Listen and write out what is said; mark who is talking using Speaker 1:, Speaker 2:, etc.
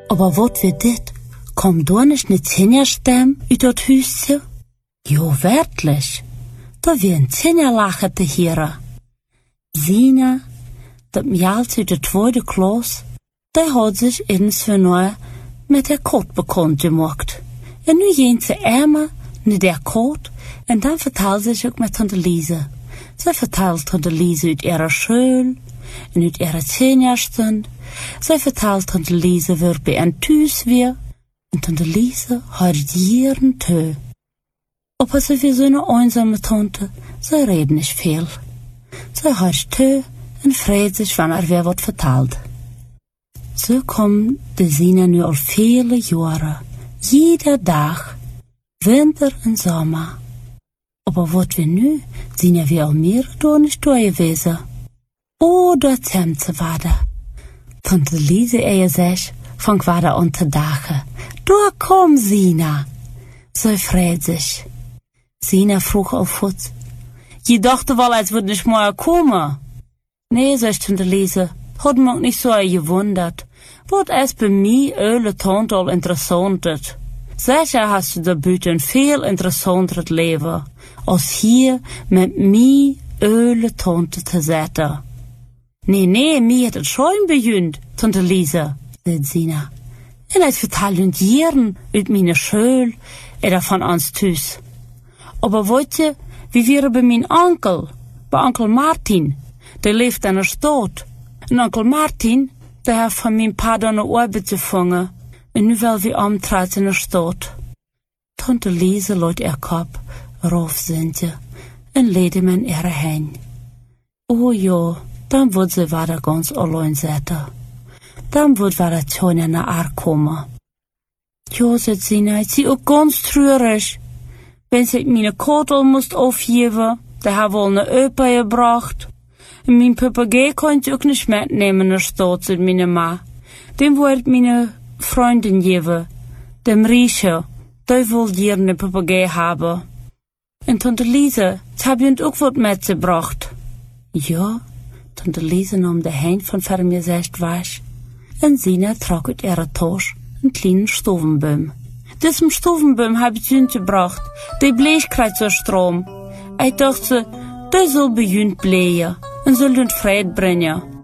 Speaker 1: Aber wat wird dit? Kommt da nicht ne Zinnerstimme uit dat Hüsje? Jo, wirklich. Da wie ein Zinnerlachen te hören. Sina, dat Mjalz uit de tweede klas, die hat sich eens für neu mit der Kot bekannt gemacht. Und nu gehen sie einmal in der Kot und dann vertelt sie sich auch mit Tante Lise. Sie vertelt Tante Lise uit ihrer Schule und uit ihrer 10-Jahrstund. Sie vertelt Tante Lise, wie bei ein Tüß wir. Und Tante Lise hat jeden Tag. Aber sie wie so eine einsame Tante, sie redet nicht viel. Sie hat Tag und freut sich, wenn wer was vertelt. So kommt die Sina nu al viele Jahre, jeder Tag, Winter und Sommer. Aber wat wir nu, sind wir al mehr da nicht da gewesen. Oh, dort sind sie weiter. Tante Lise sich, fang weiter an zu dachen. Da komm, Sina. So freut sich. Sina frug auf Futz. Je dachte wohl, als würde nicht mal kommen. Nee, sagt Tante Lise, hat mich nicht so gewundert. Wat es bei mir öle Tante al interessant ist. Sicher hast du da büten viel interessanteres Leben, als hier mit mir öle Tante zu sitzen. Nee, mir hat es schon beginnt, Tante Lise, sagt Sina. Und ich vertelle uns jeden uit meine Schule oder von uns Tüß. Aber weißt du, wie wir bei meinem Onkel, bei Onkel Martin, der lebt in der Stadt. Und Onkel Martin, der hat von meinem Vater eine Arbeit gefangen. Und nu will wir umtreten in der Stadt. Tante Lise lädt ihr Kopf raufsinken und lädt ihm in ihre Hände. Oh ja, dann wird sie weiter ganz allein sitzen. Dann wird weiter Tone in der Ark kommen. Ja, sagt Sina, ich sie auch ganz traurig. Wenn sie meine Kotel muss aufgeben, der hat wohl eine Opa gebracht. Und mein Papagei konnte ich auch nicht mitnehmen in der Stadt, sagt meine Ma. Den wollte meine Freundin geben, dem Riecher, der will gerne einen Papagei haben. Und Tante Lise, jetzt hab ich auch was mitgebracht. Ja, Tante Lise nahm die Hand von vor mir selbst wasch. Und Sina trug aus ihrer Tasche einen kleinen Stovenbaum. Diesem Stovenbaum hab ich ihnen gebracht, der Blechkreuz zur Strom. Ich dachte, der soll bei ihnen bleiben und soll ihnen Frieden bringen.